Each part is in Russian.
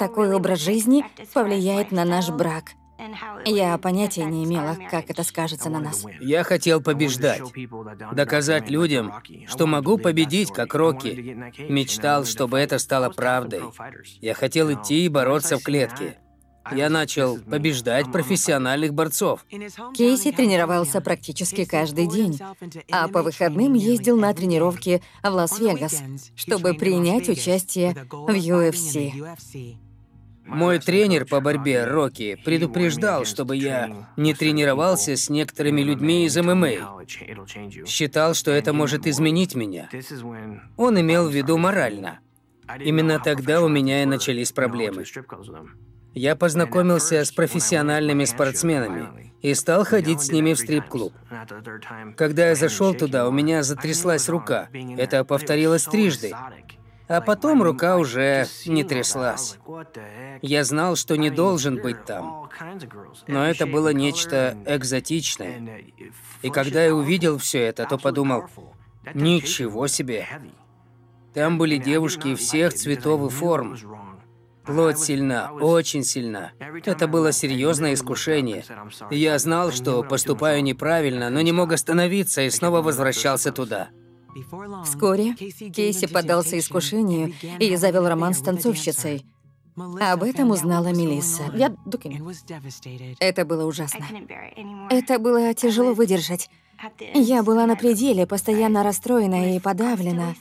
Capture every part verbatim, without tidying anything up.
такой образ жизни повлияет на наш брак. Я понятия не имела, как это скажется на нас. Я хотел побеждать, доказать людям, что могу победить, как Рокки. Мечтал, чтобы это стало правдой. Я хотел идти и бороться в клетке. Я начал побеждать профессиональных борцов. Кейси тренировался практически каждый день, а по выходным ездил на тренировки в Лас-Вегас, чтобы принять участие в ю эф си. Мой тренер по борьбе, Рокки, предупреждал, чтобы я не тренировался с некоторыми людьми из эм эм а. Считал, что это может изменить меня. Он имел в виду морально. Именно тогда у меня и начались проблемы. Я познакомился с профессиональными спортсменами и стал ходить с ними в стрип-клуб. Когда я зашел туда, у меня затряслась рука. Это повторилось трижды. А потом рука уже не тряслась. Я знал, что не должен быть там. Но это было нечто экзотичное. И когда я увидел все это, то подумал, ничего себе. Там были девушки всех цветов и форм. Плоть сильна, очень сильна. Это было серьезное искушение. Я знал, что поступаю неправильно, но не мог остановиться и снова возвращался туда. Вскоре Кейси поддался искушению и завел роман с танцовщицей. Об этом узнала Мелисса. Я... Это было ужасно. Это было тяжело выдержать. Я была на пределе, постоянно расстроена и подавлена.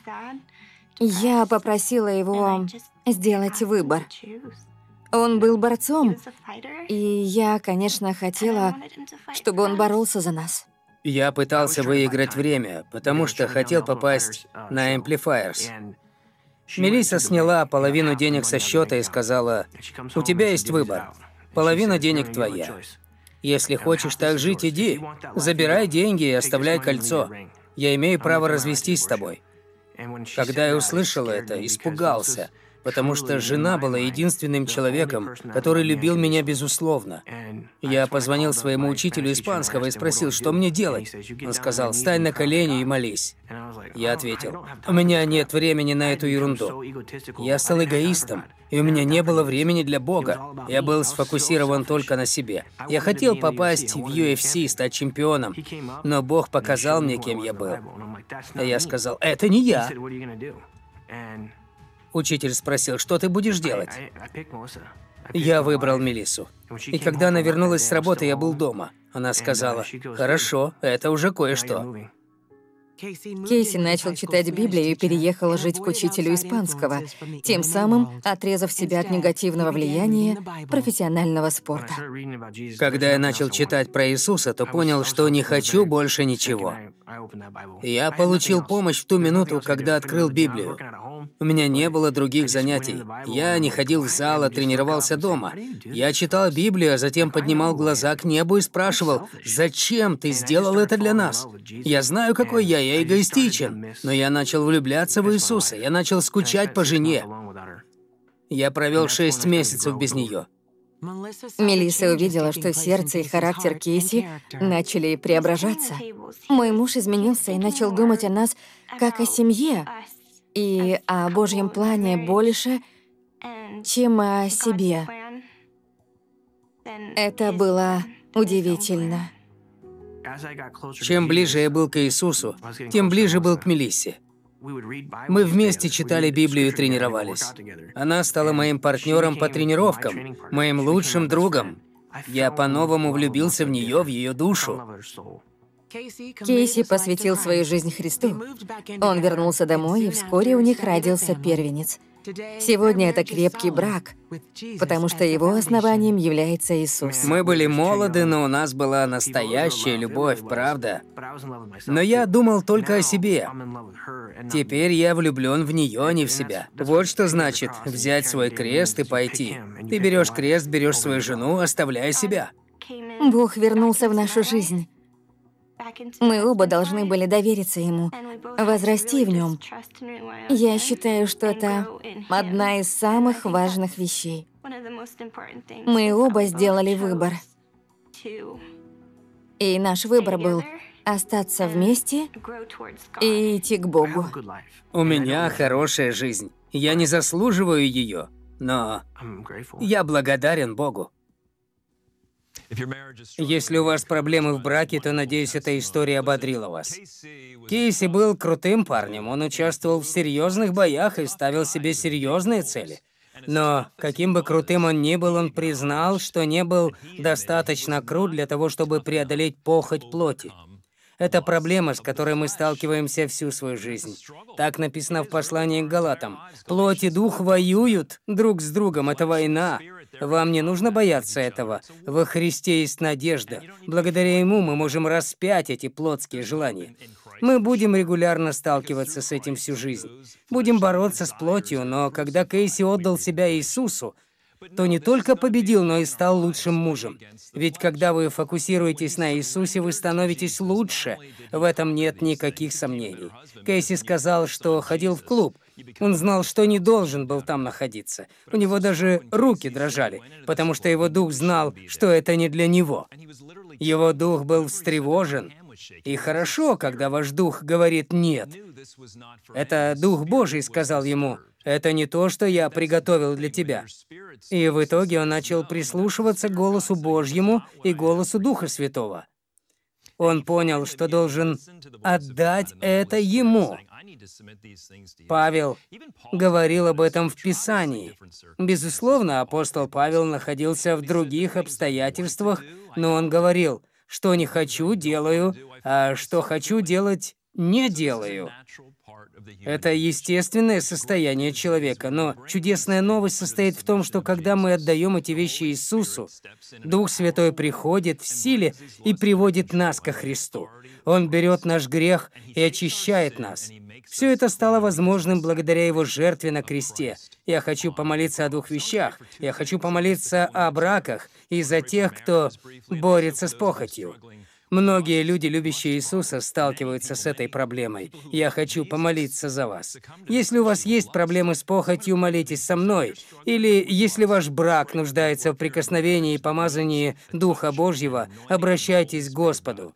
Я попросила его сделать выбор. Он был борцом, и я, конечно, хотела, чтобы он боролся за нас. Я пытался выиграть время, потому что хотел попасть на Amplifiers. Мелисса сняла половину денег со счета и сказала, «У тебя есть выбор. Половина денег твоя. Если хочешь так жить, иди. Забирай деньги и оставляй кольцо. Я имею право развестись с тобой». Когда я услышал это, испугался, потому что жена была единственным человеком, который любил меня безусловно. Я позвонил своему учителю испанского и спросил, что мне делать. Он сказал, «Стань на колени и молись». Я ответил, «У меня нет времени на эту ерунду. Я стал эгоистом, и у меня не было времени для Бога. Я был сфокусирован только на себе. Я хотел попасть в ю эф си, стать чемпионом, но Бог показал мне, кем я был. И я сказал, «Это не я». Учитель спросил, что ты будешь делать? Я выбрал Мелиссу. И когда она вернулась с работы, я был дома. Она сказала, «Хорошо, это уже кое-что». Кейси начал читать Библию и переехал жить к учителю испанского, тем самым отрезав себя от негативного влияния профессионального спорта. Когда я начал читать про Иисуса, то понял, что не хочу больше ничего. Я получил помощь в ту минуту, когда открыл Библию. У меня не было других занятий. Я не ходил в зал, а тренировался дома. Я читал Библию, а затем поднимал глаза к небу и спрашивал, «Зачем ты сделал это для нас? Я знаю, какой я, я эгоистичен, но я начал влюбляться в Иисуса, я начал скучать по жене. Я провел шесть месяцев без нее». Мелисса увидела, что сердце и характер Кейси начали преображаться. Мой муж изменился и начал думать о нас как о семье и о Божьем плане больше, чем о себе. Это было удивительно. Чем ближе я был к Иисусу, тем ближе был к Мелиссе. Мы вместе читали Библию и тренировались. Она стала моим партнером по тренировкам, моим лучшим другом. Я по-новому влюбился в нее, в ее душу. Кейси посвятил свою жизнь Христу. Он вернулся домой, и вскоре у них родился первенец. Сегодня это крепкий брак, потому что его основанием является Иисус. Мы были молоды, но у нас была настоящая любовь, правда? Но я думал только о себе. Теперь я влюблен в нее, а не в себя. Вот что значит взять свой крест и пойти. Ты берешь крест, берешь свою жену, оставляя себя. Бог вернулся в нашу жизнь. Мы оба должны были довериться Ему, возрасти в Нем. Я считаю, что это одна из самых важных вещей. Мы оба сделали выбор. И наш выбор был остаться вместе и идти к Богу. У меня хорошая жизнь. Я не заслуживаю ее. но я благодарен Богу. Если у вас проблемы в браке, то, надеюсь, эта история ободрила вас. Кейси был крутым парнем, он участвовал в серьезных боях и ставил себе серьезные цели. Но, каким бы крутым он ни был, он признал, что не был достаточно крут для того, чтобы преодолеть похоть плоти. Это проблема, с которой мы сталкиваемся всю свою жизнь. Так написано в послании к Галатам. Плоть и дух воюют друг с другом. Это война. Вам не нужно бояться этого. Во Христе есть надежда. Благодаря Ему мы можем распять эти плотские желания. Мы будем регулярно сталкиваться с этим всю жизнь. Будем бороться с плотью, но когда Кейси отдал себя Иисусу, то не только победил, но и стал лучшим мужем. Ведь когда вы фокусируетесь на Иисусе, вы становитесь лучше. В этом нет никаких сомнений. Кейси сказал, что ходил в клуб. Он знал, что не должен был там находиться. У него даже руки дрожали, потому что его дух знал, что это не для него. Его дух был встревожен. И хорошо, когда ваш дух говорит «нет». Это Дух Божий сказал ему: «Это не то, что я приготовил для тебя». И в итоге он начал прислушиваться к голосу Божьему и голосу Духа Святого. Он понял, что должен отдать это ему. Павел говорил об этом в Писании. Безусловно, апостол Павел находился в других обстоятельствах, но он говорил: «Что не хочу, делаю, а что хочу делать, не делаю». Это естественное состояние человека, но чудесная новость состоит в том, что когда мы отдаем эти вещи Иисусу, Дух Святой приходит в силе и приводит нас ко Христу. Он берет наш грех и очищает нас. Все это стало возможным благодаря Его жертве на кресте. Я хочу помолиться о двух вещах. Я хочу помолиться о браках и за тех, кто борется с похотью. Многие люди, любящие Иисуса, сталкиваются с этой проблемой. Я хочу помолиться за вас. Если у вас есть проблемы с похотью, молитесь со мной. Или если ваш брак нуждается в прикосновении и помазании Духа Божьего, обращайтесь к Господу.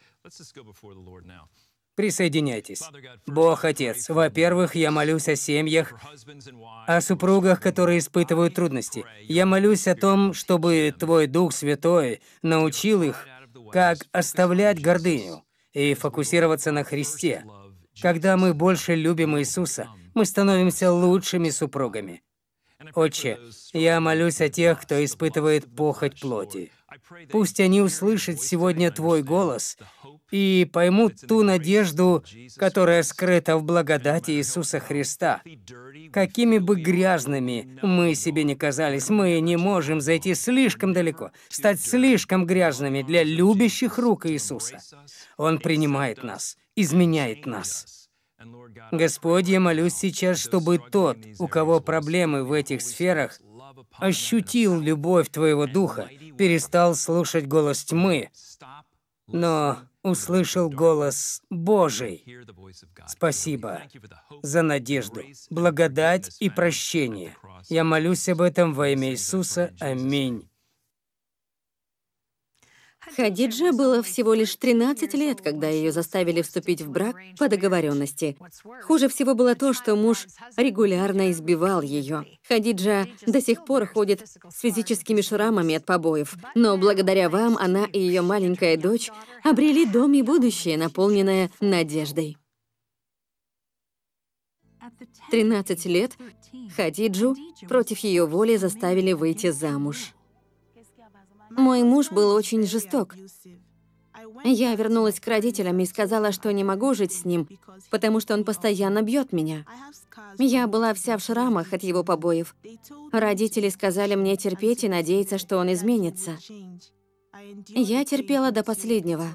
Присоединяйтесь. Бог Отец, во-первых, я молюсь о семьях, о супругах, которые испытывают трудности. Я молюсь о том, чтобы Твой Дух Святой научил их, как оставлять гордыню и фокусироваться на Христе. Когда мы больше любим Иисуса, мы становимся лучшими супругами. Отче, я молюсь о тех, кто испытывает похоть плоти. Пусть они услышат сегодня Твой голос и поймут ту надежду, которая скрыта в благодати Иисуса Христа. Какими бы грязными мы себе ни казались, мы не можем зайти слишком далеко, стать слишком грязными для любящих рук Иисуса. Он принимает нас, изменяет нас. Господь, я молюсь сейчас, чтобы тот, у кого проблемы в этих сферах, ощутил любовь Твоего Духа, перестал слушать голос тьмы, но услышал голос Божий. Спасибо за надежду, благодать и прощение. Я молюсь об этом во имя Иисуса. Аминь. Хадиджа было всего лишь тринадцать лет, когда ее заставили вступить в брак по договоренности. Хуже всего было то, что муж регулярно избивал ее. Хадиджа до сих пор ходит с физическими шрамами от побоев, но благодаря вам она и ее маленькая дочь обрели дом и будущее, наполненное надеждой. тринадцать лет Хадиджу против ее воли заставили выйти замуж. Мой муж был очень жесток. Я вернулась к родителям и сказала, что не могу жить с ним, потому что он постоянно бьет меня. Я была вся в шрамах от его побоев. Родители сказали мне терпеть и надеяться, что он изменится. Я терпела до последнего.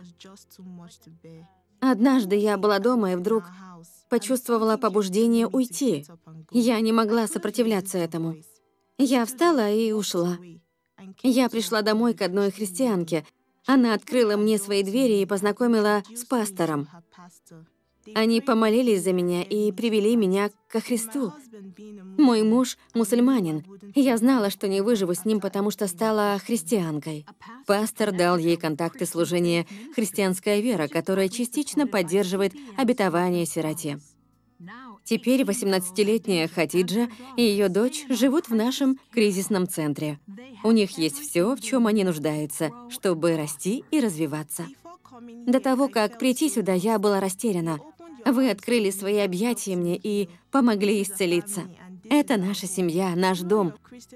Однажды я была дома и вдруг почувствовала побуждение уйти. Я не могла сопротивляться этому. Я встала и ушла. Я пришла домой к одной христианке. Она открыла мне свои двери и познакомила с пастором. Они помолились за меня и привели меня ко Христу. Мой муж — мусульманин. Я знала, что не выживу с ним, потому что стала христианкой. Пастор дал ей контакты служения «Христианская вера», которая частично поддерживает обетование сироте. Теперь восемнадцатилетняя Хадиджа и ее дочь живут в нашем кризисном центре. У них есть все, в чем они нуждаются, чтобы расти и развиваться. До того, как прийти сюда, я была растеряна. Вы открыли свои объятия мне и помогли исцелиться. Это наша семья, наш дом.